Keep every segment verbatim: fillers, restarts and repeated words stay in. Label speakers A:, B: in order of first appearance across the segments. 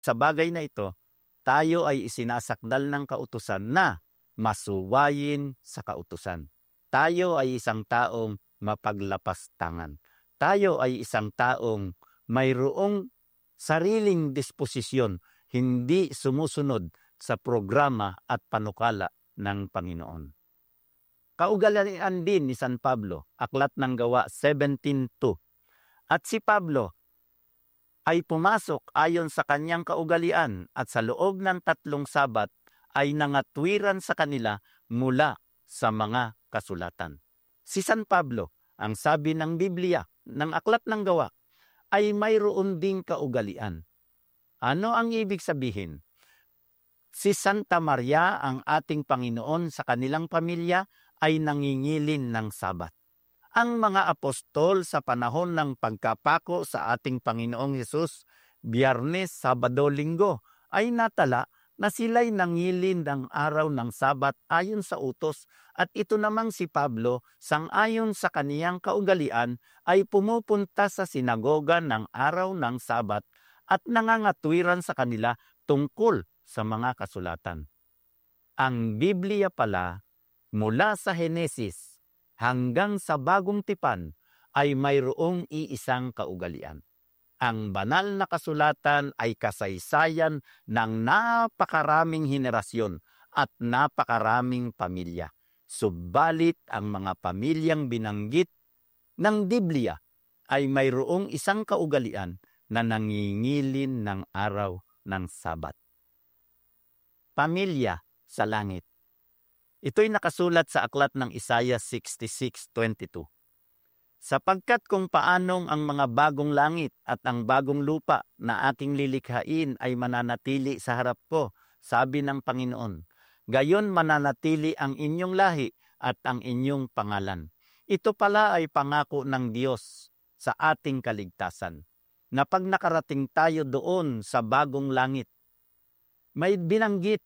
A: Sa bagay na ito, tayo ay isinasakdal ng kautusan na masuwayin sa kautusan. Tayo ay isang taong mapaglapastangan. Tayo ay isang taong mayroong sariling disposisyon, hindi sumusunod sa programa at panukala ng Panginoon. Kaugalian din ni San Pablo, Aklat ng Gawa seventeen two. At si Pablo ay pumasok ayon sa kanyang kaugalian at sa loob ng tatlong sabat ay nangatwiran sa kanila mula sa mga kasulatan. Si San Pablo, ang sabi ng Biblia, ng Aklat ng Gawa, ay mayroon ding kaugalian. Ano ang ibig sabihin? Si Santa Maria, ang ating Panginoon, sa kanilang pamilya ay nangingilin ng sabat. Ang mga apostol sa panahon ng pagkapako sa ating Panginoong Hesus, Biyernes, Sabado, Linggo, ay natala na sila'y nangilin ng araw ng Sabat ayon sa utos, at ito namang si Pablo, sangayon sa kaniyang kaugalian, ay pumupunta sa sinagoga ng araw ng Sabat at nangangatwiran sa kanila tungkol sa mga kasulatan. Ang Biblia pala, mula sa Henesis hanggang sa Bagong Tipan, ay mayroong iisang kaugalian. Ang banal na kasulatan ay kasaysayan ng napakaraming henerasyon at napakaraming pamilya. Subalit ang mga pamilyang binanggit ng Biblia ay mayroong isang kaugalian na nangingilin ng araw ng Sabat. Pamilya sa langit. Ito'y nakasulat sa aklat ng Isaiah sixty-six twenty-two. Sapagkat kung paanong ang mga bagong langit at ang bagong lupa na aking lilikhain ay mananatili sa harap ko, sabi ng Panginoon, gayon mananatili ang inyong lahi at ang inyong pangalan. Ito pala ay pangako ng Diyos sa ating kaligtasan, na pag nakarating tayo doon sa bagong langit, may binanggit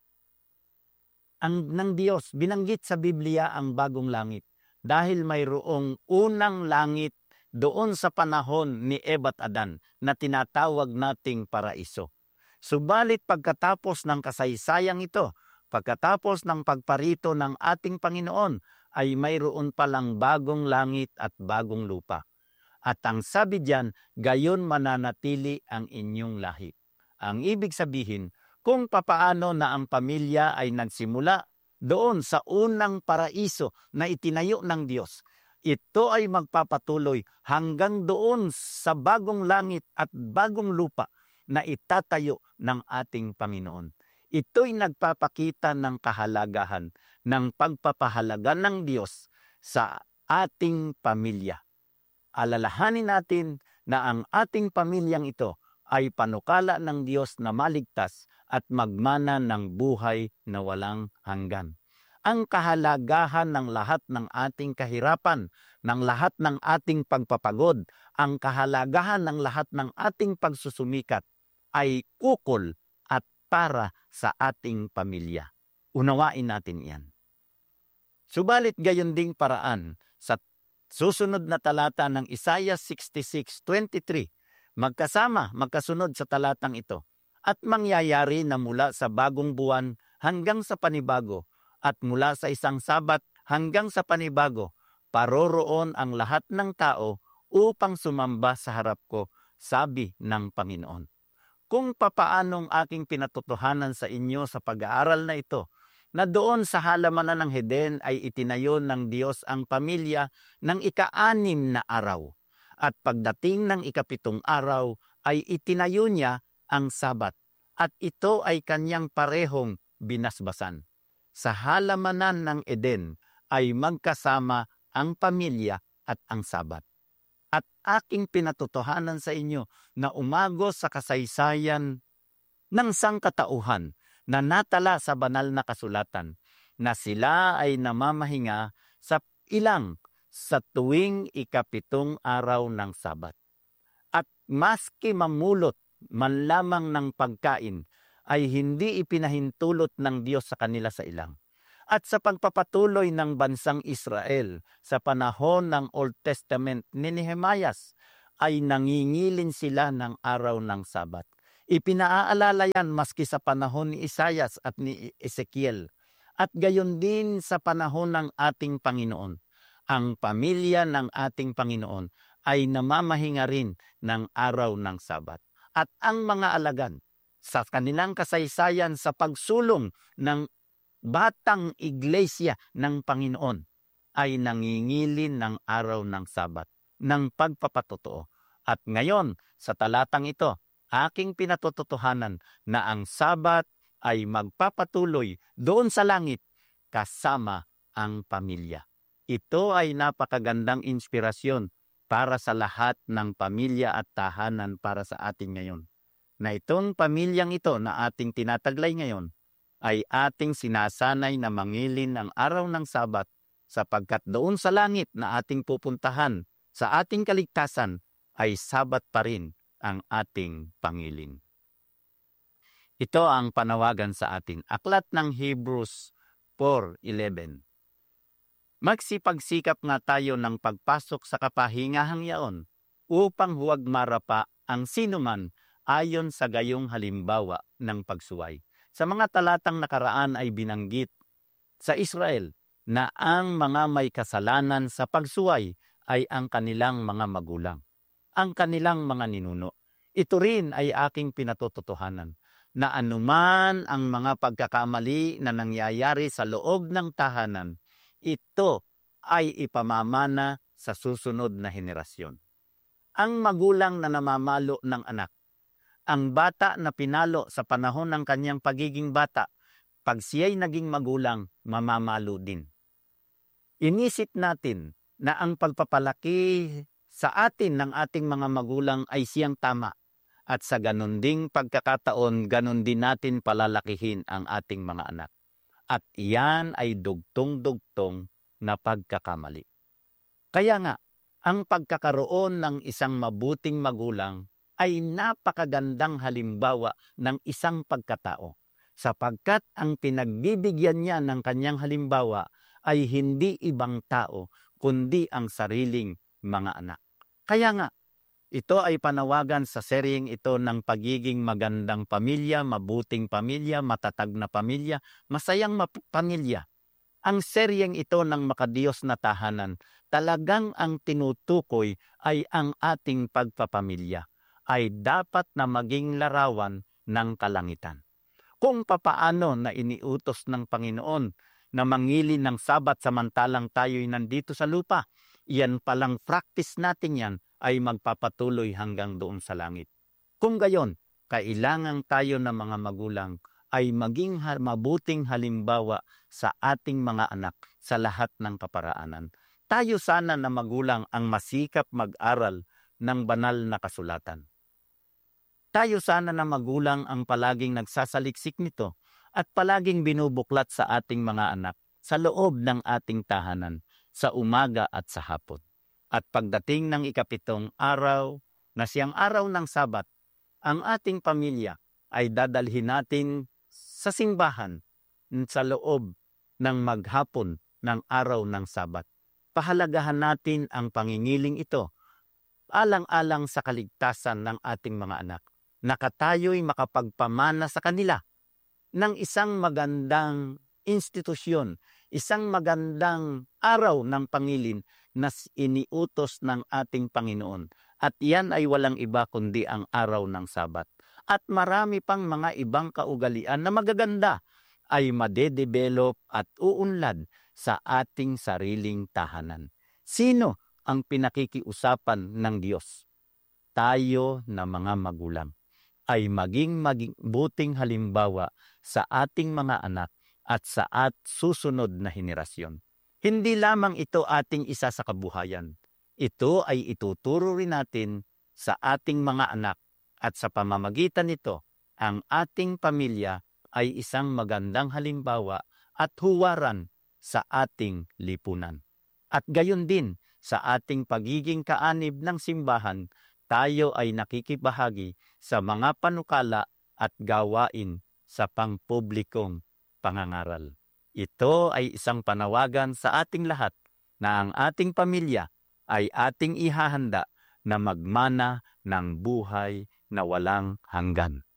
A: ang ng Diyos, binanggit sa Biblia ang bagong langit. Dahil mayroong unang langit doon sa panahon ni Eva at Adan na tinatawag nating paraiso. Subalit pagkatapos ng kasaysayang ito, pagkatapos ng pagparito ng ating Panginoon, ay mayroon palang bagong langit at bagong lupa. At ang sabi diyan, gayon mananatili ang inyong lahi. Ang ibig sabihin, kung papaano na ang pamilya ay nagsimula doon sa unang paraiso na itinayo ng Diyos, ito ay magpapatuloy hanggang doon sa bagong langit at bagong lupa na itatayo ng ating Panginoon. Ito'y nagpapakita ng kahalagahan ng pagpapahalaga ng Diyos sa ating pamilya. Alalahanin natin na ang ating pamilyang ito ay panukala ng Diyos na maligtas at magmana ng buhay na walang hanggan. Ang kahalagahan ng lahat ng ating kahirapan, ng lahat ng ating pagpapagod, ang kahalagahan ng lahat ng ating pagsusumikat ay ukol at para sa ating pamilya. Unawain natin iyan. Subalit gayon ding paraan sa susunod na talata ng Isaiah sixty-six twenty-three, magkasama, magkasunod sa talatang ito, at mangyayari na mula sa bagong buwan hanggang sa panibago, at mula sa isang sabat hanggang sa panibago, paroroon ang lahat ng tao upang sumamba sa harap ko, sabi ng Panginoon. Kung papaanong aking pinatotohanan sa inyo sa pag-aaral na ito, na doon sa halamanan ng Heden ay itinayo ng Diyos ang pamilya ng ika-anim na araw, at pagdating ng ikapitong araw ay itinayo niya ang sabat, at ito ay kanyang parehong binasbasan. Sa halamanan ng Eden ay magkasama ang pamilya at ang sabat. At aking pinatotohanan sa inyo na umagos sa kasaysayan ng sangkatauhan na natala sa banal na kasulatan, na sila ay namamahinga sa ilang sa tuwing ikapitong araw ng sabat. At maski mamulot man lamang ng pagkain, ay hindi ipinahintulot ng Diyos sa kanila sa ilang. At sa pagpapatuloy ng bansang Israel sa panahon ng Old Testament ni Nehemias, ay nangingilin sila ng araw ng Sabat. Ipinaaalala yan maski sa panahon ni Isaias at ni Ezekiel. At gayon din sa panahon ng ating Panginoon. Ang pamilya ng ating Panginoon ay namamahinga rin ng araw ng Sabat. At ang mga alagad sa kanilang kasaysayan sa pagsulong ng batang iglesia ng Panginoon ay nangingilin ng araw ng Sabat, ng pagpapatotoo. At ngayon, sa talatang ito, aking pinatotohanan na ang Sabat ay magpapatuloy doon sa langit kasama ang pamilya. Ito ay napakagandang inspirasyon para sa lahat ng pamilya at tahanan para sa atin ngayon. Na itong pamilyang ito na ating tinataglay ngayon ay ating sinasanay na mangilin ng araw ng Sabat sapagkat doon sa langit na ating pupuntahan sa ating kaligtasan ay Sabat pa rin ang ating pangilin. Ito ang panawagan sa atin. Aklat ng Hebrews four eleven. Magsipagsikap nga tayo ng pagpasok sa kapahingahang yaon upang huwag marapa ang sinuman ayon sa gayong halimbawa ng pagsuway. Sa mga talatang nakaraan ay binanggit sa Israel na ang mga may kasalanan sa pagsuway ay ang kanilang mga magulang, ang kanilang mga ninuno. Ito rin ay aking pinatotohanan na anuman ang mga pagkakamali na nangyayari sa loob ng tahanan, ito ay ipamamana sa susunod na henerasyon. Ang magulang na namamalo ng anak, ang bata na pinalo sa panahon ng kanyang pagiging bata, pag siya'y naging magulang, mamamalo din. Inisip natin na ang pagpapalaki sa atin ng ating mga magulang ay siyang tama. At sa ganun ding pagkakataon, ganun din natin palalakihin ang ating mga anak. At iyan ay dugtong-dugtong na pagkakamali. Kaya nga, ang pagkakaroon ng isang mabuting magulang ay napakagandang halimbawa ng isang pagkatao. Sapagkat ang pinagbibigyan niya ng kanyang halimbawa ay hindi ibang tao, kundi ang sariling mga anak. Kaya nga, ito ay panawagan sa seryeng ito ng pagiging magandang pamilya, mabuting pamilya, matatag na pamilya, masayang map- pamilya. Ang seryeng ito ng makadiyos na tahanan, talagang ang tinutukoy ay ang ating pagpapamilya, ay dapat na maging larawan ng kalangitan. Kung papaano na iniutos ng Panginoon na mangilin ng Sabat samantalang tayo'y nandito sa lupa, iyan palang practice natin yan, ay magpapatuloy hanggang doon sa langit. Kung gayon, kailangan tayo ng mga magulang ay maging ha- mabuting halimbawa sa ating mga anak sa lahat ng kaparaanan. Tayo sana na magulang ang masikap mag-aral ng banal na kasulatan. Tayo sana na magulang ang palaging nagsasaliksik nito at palaging binubuklat sa ating mga anak sa loob ng ating tahanan sa umaga at sa hapon. At pagdating ng ikapitong araw na siyang araw ng Sabat, ang ating pamilya ay dadalhin natin sa simbahan sa loob ng maghapon ng araw ng Sabat. Pahalagahan natin ang pangingiling ito, alang-alang sa kaligtasan ng ating mga anak, na tayo'y makapagpamana sa kanila ng isang magandang institusyon, isang magandang araw ng pangilin na iniutos ng ating Panginoon. At iyan ay walang iba kundi ang araw ng Sabat. At marami pang mga ibang kaugalian na magaganda ay madedevelop at uunlad sa ating sariling tahanan. Sino ang pinakikiusapan ng Diyos? Tayo na mga magulang ay maging maging buting halimbawa sa ating mga anak at sa at susunod na henerasyon. Hindi lamang ito ating isa sa kabuhayan. Ito ay ituturo rin natin sa ating mga anak at sa pamamagitan nito, ang ating pamilya ay isang magandang halimbawa at huwaran sa ating lipunan. At gayon din sa ating pagiging kaanib ng simbahan, tayo ay nakikibahagi sa mga panukala at gawain sa pangpublikong pangangaral. Ito ay isang panawagan sa ating lahat na ang ating pamilya ay ating ihahanda na magmana ng buhay na walang hanggan.